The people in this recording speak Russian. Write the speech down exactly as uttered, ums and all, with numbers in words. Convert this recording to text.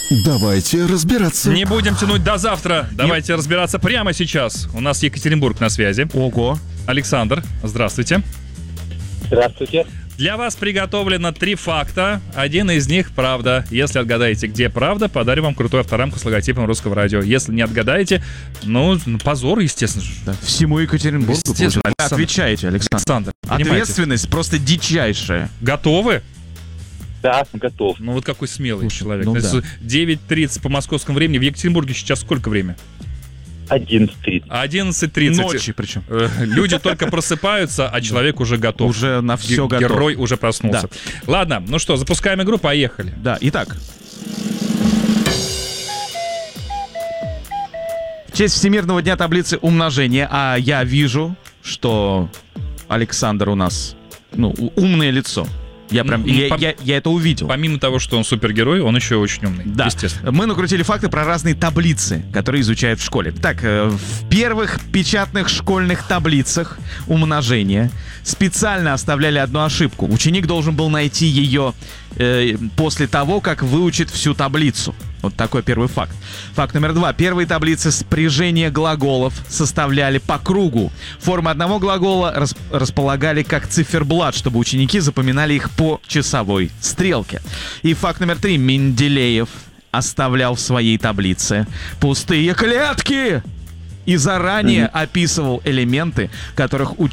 Давайте разбираться. Не будем тянуть до завтра. Давайте разбираться прямо сейчас. У нас Екатеринбург на связи. Ого. Александр, здравствуйте. Здравствуйте. Для вас приготовлено три факта. Один из них правда. Если отгадаете, где правда, подарю вам крутую авторамку с логотипом Русского радио. Если не отгадаете, ну, позор, естественно же. Да, всему Екатеринбургу. Естественно, получается. Александр. Отвечаете, Александр. Александр, понимаете? Ответственность просто дичайшая. Готовы? Да, готов. Ну вот какой смелый Слушай, человек. ну То есть да. девять тридцать по московскому времени. В Екатеринбурге сейчас сколько время? одиннадцать тридцать. одиннадцать тридцать. Ночи причем. Э, Люди только просыпаются, а человек уже готов. Уже на все Ге- готов. Герой уже проснулся. Ладно, ну что, запускаем игру, поехали. Да, итак. В честь Всемирного дня таблицы умножения, а я вижу, что Александр у нас, ну, у- умное лицо. Я прям, Ну, я, пом- я- я это увидел. Помимо того, что он супергерой, он еще очень умный. Да. Естественно. Мы накрутили факты про разные таблицы, которые изучают в школе. Так, э, в первых печатных школьных таблицах умножения специально оставляли одну ошибку. Ученик должен был найти ее э, после того, как выучит всю таблицу. Вот такой первый факт. Факт номер два. Первые таблицы спряжения глаголов составляли по кругу. Формы одного глагола рас- располагали как циферблат, чтобы ученики запоминали их по часовой стрелке. И факт номер три. Менделеев оставлял в своей таблице пустые клетки и заранее описывал элементы, которых ученик